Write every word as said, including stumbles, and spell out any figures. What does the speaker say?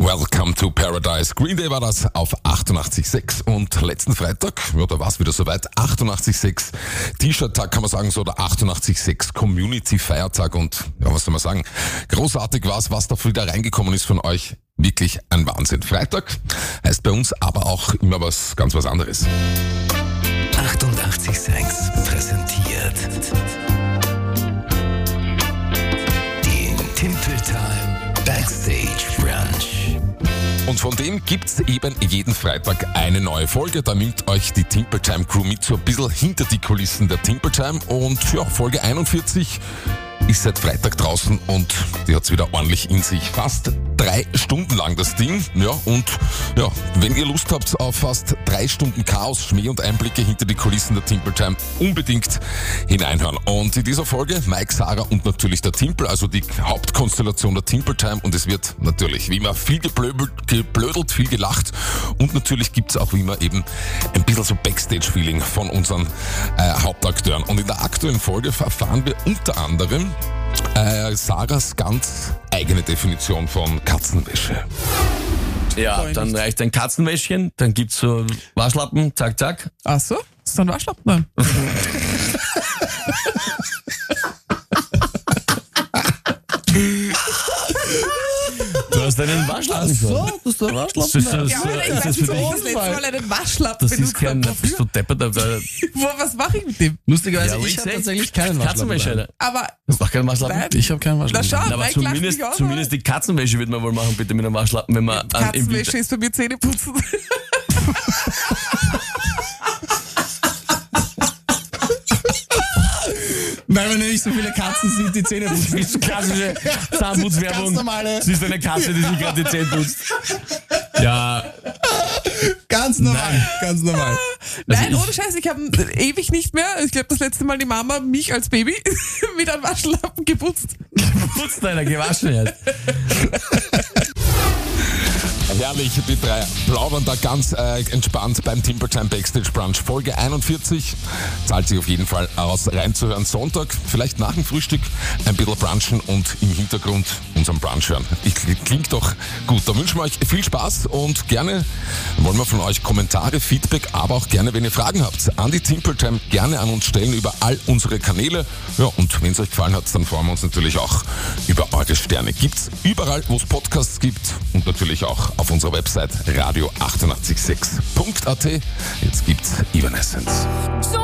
Welcome to Paradise. Green Day war das auf achtundachtzig Komma sechs und letzten Freitag, ja, da war es wieder soweit, achtundachtzig Komma sechs T-Shirt-Tag kann man sagen, so der achtundachtzig Komma sechs Community-Feiertag und ja, was soll man sagen, großartig war es, was da wieder reingekommen ist von euch, wirklich ein Wahnsinn. Freitag heißt bei uns aber auch immer was ganz was anderes. achtundachtzig Komma sechs präsentiert den Timple Time Backstage Brunch. Und von dem gibt's eben jeden Freitag eine neue Folge. Da nimmt euch die Timple Time Crew mit so ein bisschen hinter die Kulissen der Timple Time. Und ja, Folge einundvierzig ist seit Freitag draußen und die hat's wieder ordentlich in sich. Fast drei Stunden lang das Ding. Ja, und ja, wenn ihr Lust habt auf fast drei Stunden Chaos, Schmäh und Einblicke hinter die Kulissen der Timple Time, unbedingt hineinhören. Und in dieser Folge Mike, Sarah und natürlich der Timple, also die Hauptkonstellation der Timple Time. Und es wird natürlich wie immer viel geblödelt, geblödelt viel gelacht. Und natürlich gibt's auch wie immer eben ein bisschen so Backstage-Feeling von unseren äh, Hauptakteuren. Und in der aktuellen Folge erfahren wir unter anderem Äh, Sarahs ganz eigene Definition von Katzenwäsche. Ja, dann reicht ein Katzenwäschchen, dann gibt's so Waschlappen, zack, zack. Ach so? Ist dann Waschlappen dann? Du hast einen Waschlappen. Ach so, das ist der Waschlappen. Das ist, das, Ja, das, ich das weiß ist nicht, für wo ich dich. das letzte Mal einen Waschlappen Das ist benutzt kein, habe. bist du deppert, aber Wo, was mache ich mit dem? Lustigerweise, Ja, ich ich habe seh- tatsächlich keinen Waschlappen. Katzenwäsche. Aber Das ist doch kein Waschlappen. nein, Ich habe keinen na Waschlappen. schau, Aber Mike lacht zumindest, mich aus, zumindest die Katzenwäsche wird man wohl machen, bitte mit einem Waschlappen, wenn man aber an, im Katzenwäsche Winter. ist bei mir Zähneputzen. Weil wenn nicht so viele Katzen sind, die Zähne putzen. Das ist klassische Zahnputzwerbung. Ganz normale- Sie ist eine Katze, die sich gerade die Zähne putzt. Ja, Ganz normal, ganz normal. Nein, ohne Scheiß, ich habe ewig nicht mehr, ich glaube das letzte Mal die Mama mich als Baby mit einem Waschlappen geputzt. putzt einer, gewaschen jetzt. Herrlich, die drei plaudern da ganz äh, entspannt beim Timple Time Backstage Brunch. Folge einundvierzig. Zahlt sich auf jeden Fall aus, reinzuhören. Sonntag, vielleicht nach dem Frühstück, ein bisschen brunchen und im Hintergrund unseren Brunch hören. Ich, klingt doch gut. Da wünschen wir euch viel Spaß und gerne wollen wir von euch Kommentare, Feedback, aber auch gerne, wenn ihr Fragen habt, an die Timple Time gerne an uns stellen über all unsere Kanäle. Ja, und wenn es euch gefallen hat, dann freuen wir uns natürlich auch über eure Sterne. Gibt's überall, wo es Podcasts gibt und natürlich auch auf unserer Website radio achtundachtzig Komma sechs punkt a t. Jetzt gibt's Evanescence.